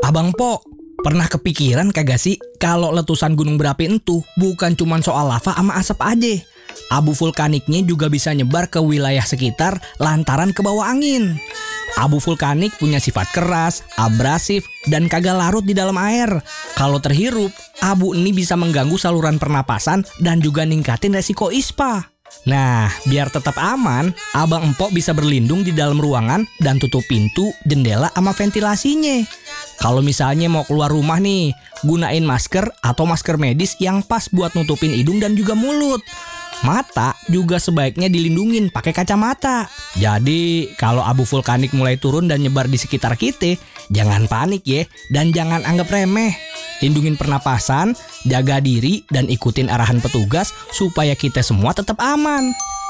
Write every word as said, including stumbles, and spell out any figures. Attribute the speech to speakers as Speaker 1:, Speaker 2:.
Speaker 1: Abang Po, pernah kepikiran kagak sih kalau letusan gunung berapi itu bukan cuma soal lava sama asap aja. Abu vulkaniknya juga bisa nyebar ke wilayah sekitar lantaran ke bawah angin. Abu vulkanik punya sifat keras, abrasif, dan kagak larut di dalam air. Kalau terhirup, abu ini bisa mengganggu saluran pernapasan dan juga ningkatin resiko ispa. Nah, biar tetap aman, Abang Empok bisa berlindung di dalam ruangan dan tutup pintu, jendela, sama ventilasinya. Kalau misalnya mau keluar rumah nih, gunain masker atau masker medis yang pas buat nutupin hidung dan juga mulut. Mata juga sebaiknya dilindungin pakai kacamata. Jadi kalau abu vulkanik mulai turun dan nyebar di sekitar kita, jangan panik ya, dan jangan anggap remeh. Lindungin pernapasan, jaga diri, dan ikutin arahan petugas supaya kita semua tetap aman.